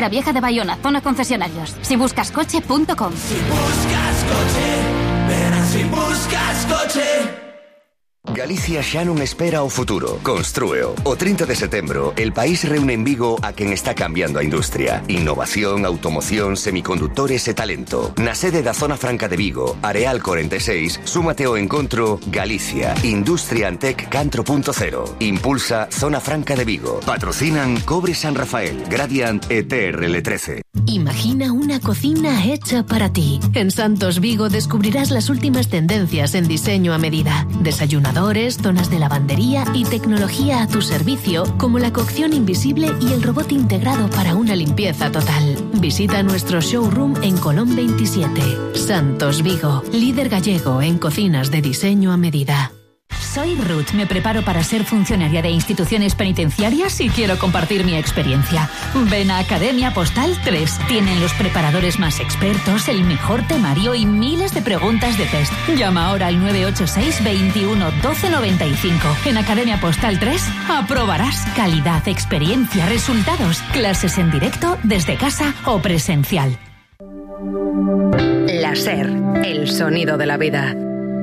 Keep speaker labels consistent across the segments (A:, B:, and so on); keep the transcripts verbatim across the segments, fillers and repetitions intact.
A: La Vieja de Bayona, zona concesionarios. Si buscas coche punto com.
B: Si buscas coche, verás si buscas coche.
C: Galicia xa non espera o futuro, constrúeo. O trinta de setembro, el país reúne en Vigo a quen está cambiando a industria. Innovación, automoción, semicondutores e talento. Na sede da Zona Franca de Vigo, Areal cuarenta y seis, súmate ao encontro Galicia, Industria Antec cuatro punto cero. Impulsa Zona Franca de Vigo. Patrocinan Cobre San Rafael, Gradiant e T R L trece.
D: Imagina una cocina hecha para ti. En Santos Vigo descubrirás las últimas tendencias en diseño a medida. Desayunadores, zonas de lavandería y tecnología a tu servicio, como la cocción invisible y el robot integrado para una limpieza total. Visita nuestro showroom en Colón veintisiete. Santos Vigo, líder gallego en cocinas de diseño a medida.
E: Soy Ruth, me preparo para ser funcionaria de instituciones penitenciarias y quiero compartir mi experiencia. Ven a Academia Postal tres. Tienen los preparadores más expertos, el mejor temario y miles de preguntas de test. Llama ahora al nueve ocho seis, veintiuno, doce noventa y cinco. En Academia Postal tres aprobarás calidad, experiencia, resultados, clases en directo, desde casa o presencial.
F: La SER, el sonido de la vida.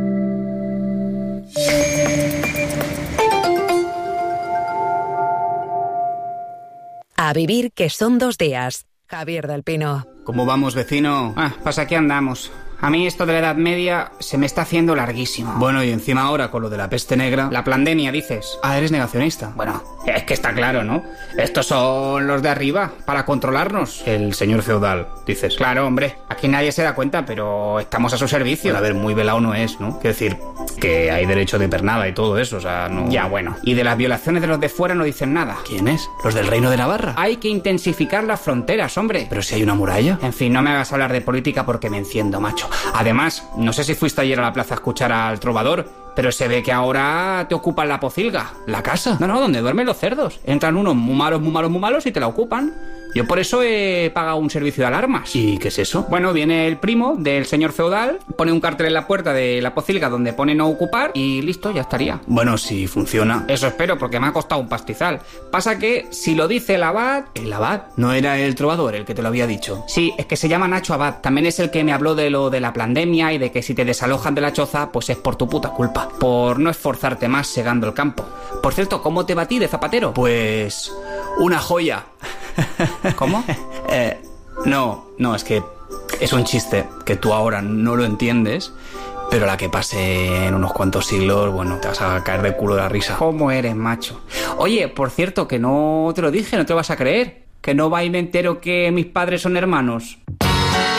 F: A vivir, que son dos días. Javier del Pino.
G: ¿Cómo vamos, vecino?
H: Ah, pues aquí andamos. A mí esto de la Edad Media se me está haciendo larguísimo.
G: Bueno, y encima ahora con lo de la peste negra...
H: La pandemia, dices.
G: Ah, eres negacionista.
H: Bueno, es que está claro, ¿no? Estos son los de arriba, para controlarnos.
G: El señor feudal, dices.
H: Claro, hombre. Aquí nadie se da cuenta, pero estamos a su servicio.
G: Bueno, a ver, muy velado no es, ¿no? Quiero decir, que hay derecho de pernada y todo eso, o sea, no...
H: Ya, bueno. Y de las violaciones de los de fuera no dicen nada.
G: ¿Quién es? ¿Los del Reino de Navarra?
H: Hay que intensificar las fronteras, hombre.
G: Pero si hay una muralla.
H: En fin, no me hagas hablar de política porque me enciendo, macho. Además, no sé si fuiste ayer a la plaza a escuchar al trovador, pero se ve que ahora te ocupan la pocilga.
G: ¿La casa?
H: No, no, donde duermen los cerdos. Entran unos muy malos, muy malos, muy malos y te la ocupan. Yo por eso he pagado un servicio de alarmas.
G: ¿Y qué es eso?
H: Bueno, viene el primo del señor feudal, pone un cartel en la puerta de la pocilga donde pone no ocupar y listo, ya estaría.
G: Bueno, si funciona.
H: Eso espero, porque me ha costado un pastizal. Pasa que si lo dice el abad...
G: ¿El abad? ¿No era el trovador el que te lo había dicho?
H: Sí, es que se llama Nacho Abad. También es el que me habló de lo de la pandemia y de que si te desalojan de la choza, pues es por tu puta culpa. Por no esforzarte más segando el campo. Por cierto, ¿cómo te batí de zapatero?
G: Pues... una joya.
H: ¿Cómo?
G: eh, no, no, es que es un chiste que tú ahora no lo entiendes, pero la que pase en unos cuantos siglos, bueno, te vas a caer de culo de la risa.
H: ¿Cómo eres, macho? Oye, por cierto, que no te lo dije, no te lo vas a creer. Que no va y me entero que mis padres son hermanos.